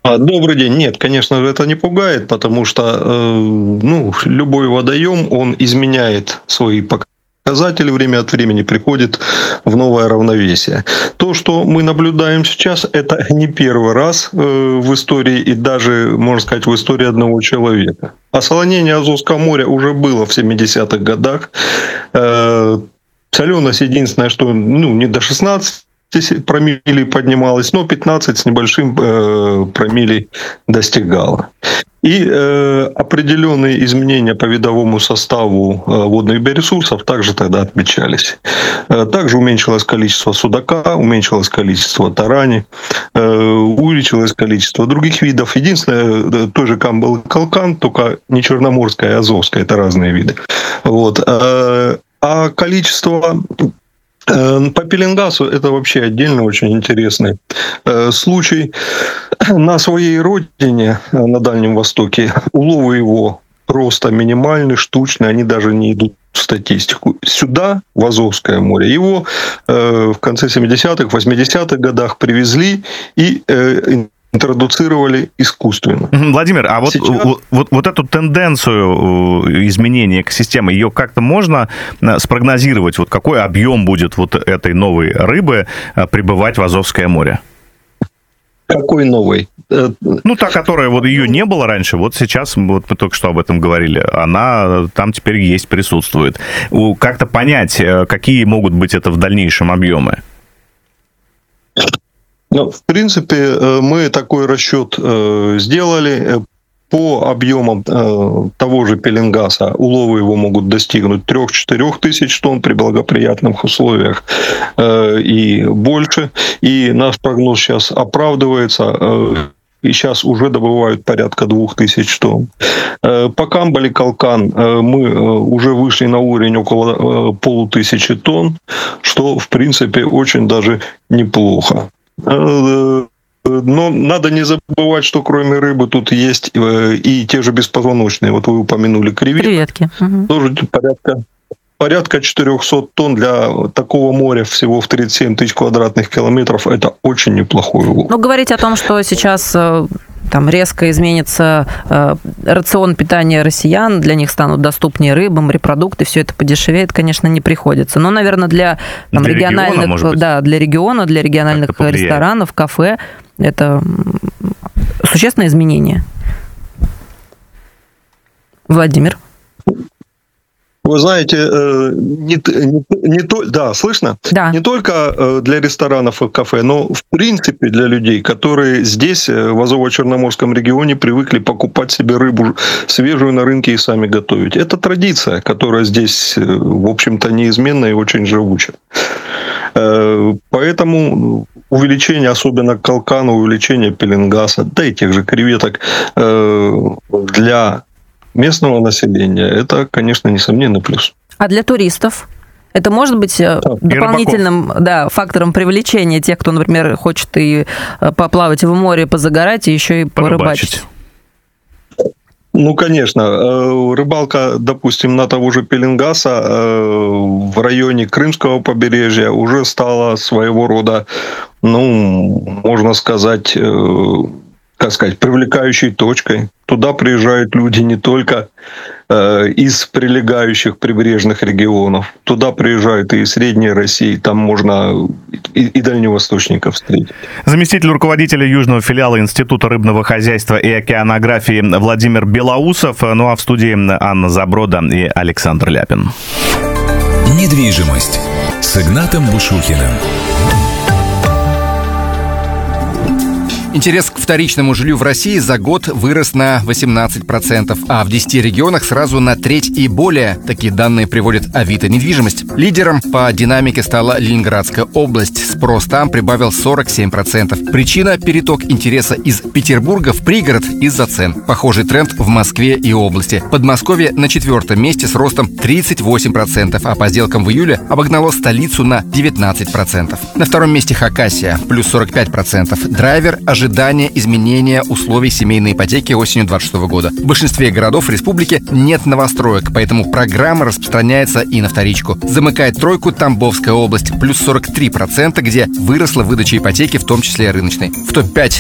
Добрый день. Нет, конечно же, это не пугает, потому что любой водоем, он изменяет свои показатели время от времени, приходит в новое равновесие. То, что мы наблюдаем сейчас, это не первый раз в истории и даже, можно сказать, в истории одного человека. Осолонение Азовского моря уже было в 70-х годах. Соленость единственное, что не до 16 промилле поднималась, но 15 с небольшим промилле достигала. И определенные изменения по видовому составу водных биоресурсов также тогда отмечались. Также уменьшилось количество судака, уменьшилось количество тарани, увеличилось количество других видов. Единственное, той же был калкан, только не черноморская, а азовская, это разные виды. Вот. А количество по пеленгасу это вообще отдельно очень интересный случай. На своей родине, на Дальнем Востоке, уловы его просто минимальны, штучные, они даже не идут в статистику. Сюда, в Азовское море, его в конце 70-х, 80-х годах привезли и интродуцировали искусственно. Владимир, а вот эту тенденцию изменения экосистемы, ее как-то можно спрогнозировать? Вот какой объем будет вот этой новой рыбы прибывать в Азовское море? Какой новый? Та, которая вот ее не было раньше, вот сейчас, вот мы только что об этом говорили, она там теперь есть, присутствует. Как-то понять, какие могут быть это в дальнейшем объемы? В принципе, мы такой расчет сделали. По объемам того же пеленгаса уловы его могут достигнуть 3-4 тысяч тонн при благоприятных условиях и больше. И наш прогноз сейчас оправдывается. И сейчас уже добывают порядка 2000 тонн. По камбали калкан мы уже вышли на уровень около 1500 тонн, что, в принципе, очень даже неплохо. Но надо не забывать, что кроме рыбы тут есть и те же беспозвоночные. Вот вы упомянули креветки. Тоже порядка 400 тонн для такого моря всего в 37 тысяч квадратных километров. Это очень неплохой улов. Говорить о том, что сейчас резко изменится рацион питания россиян, для них станут доступнее рыбы, морепродукты, все это подешевеет, конечно, не приходится. Но, наверное, для региональных, для региональных ресторанов, кафе это существенное изменение. Владимир? Вы знаете, слышно? Да. Не только для ресторанов и кафе, но в принципе для людей, которые здесь, в Азово-Черноморском регионе, привыкли покупать себе рыбу свежую на рынке и сами готовить. Это традиция, которая здесь, в общем-то, неизменна и очень живуча. Поэтому увеличение, особенно калкана, увеличение пеленгаса, да и тех же креветок для местного населения, это, конечно, несомненный плюс. А для туристов? Это может быть дополнительным фактором привлечения тех, кто, например, хочет и поплавать в море, позагорать, и еще и порыбачить? Конечно. Рыбалка, допустим, на того же пеленгаса в районе Крымского побережья уже стала своего рода, можно сказать, привлекающей точкой. Туда приезжают люди не только из прилегающих прибрежных регионов. Туда приезжают и из Средней России. Там можно и дальневосточников встретить. Заместитель руководителя южного филиала Института рыбного хозяйства и океанографии Владимир Белоусов. А в студии Анна Заброда и Александр Ляпин. Недвижимость с Игнатом Бушухиным. Интерес к вторичному жилью в России за год вырос на 18%, а в 10 регионах сразу на треть и более. Такие данные приводит Авито недвижимость. Лидером по динамике стала Ленинградская область. Спрос там прибавил 47%. Причина – переток интереса из Петербурга в пригород из-за цен. Похожий тренд в Москве и области. Подмосковье на 4-м месте с ростом 38%, а по сделкам в июле обогнало столицу на 19%. На 2-м месте Хакасия – плюс 45%. Драйвер – ожидание изменения условий семейной ипотеки осенью 2026 года. В большинстве городов республики нет новостроек, поэтому программа распространяется и на вторичку. Замыкает тройку Тамбовская область, плюс 43%, где выросла выдача ипотеки, в том числе и рыночной. В топ-5